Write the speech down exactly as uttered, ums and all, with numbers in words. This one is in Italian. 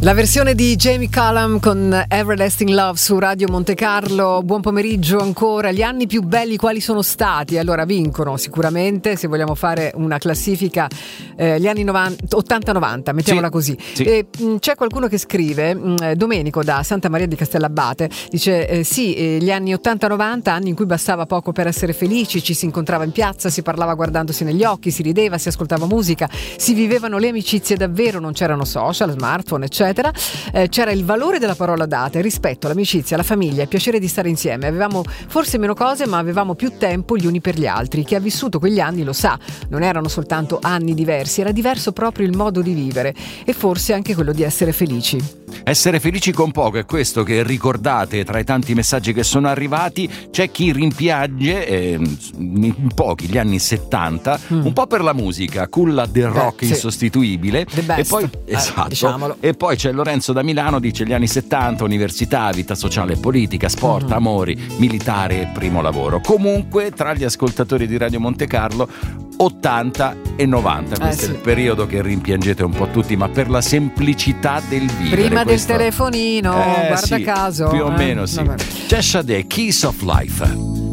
La versione di Jamie Cullum con Everlasting Love su Radio Monte Carlo. Buon pomeriggio ancora. Gli anni più belli quali sono stati? Allora vincono sicuramente, se vogliamo fare una classifica, eh, gli anni novanta, ottanta novanta, mettiamola sì, così. Sì. E, mh, c'è qualcuno che scrive, mh, Domenico da Santa Maria di Castellabate, dice eh, sì, eh, gli anni ottanta novanta, anni in cui bastava poco per essere felici, ci si incontrava in piazza, si parlava guardandosi negli occhi, si rideva, si ascoltava musica, si vivevano le amicizie davvero, non c'erano social, smartphone, eccetera. Eh, c'era il valore della parola data, il rispetto, l'amicizia, la famiglia, il piacere di stare insieme. Avevamo forse meno cose, ma avevamo più tempo gli uni per gli altri. Chi ha vissuto quegli anni lo sa, non erano soltanto anni diversi, era diverso proprio il modo di vivere e forse anche quello di essere felici. Essere felici con poco è questo che ricordate tra i tanti messaggi che sono arrivati. C'è chi rimpiange eh, in pochi gli anni settanta, mm. un po' per la musica, culla del rock eh, sì. insostituibile, e poi, eh, esatto, diciamolo. E poi c'è Lorenzo da Milano, dice gli anni settanta, università, vita sociale e politica, sport, mm. amori, militare e primo lavoro. Comunque tra gli ascoltatori di Radio Monte Carlo ottanta e novanta, questo eh, è sì. il periodo che rimpiangete un po' tutti, ma per la semplicità del vivere. Prima questo... del telefonino, eh, guarda sì, caso. Più o eh? meno sì. Vabbè. C'è Sade, Keys of Life.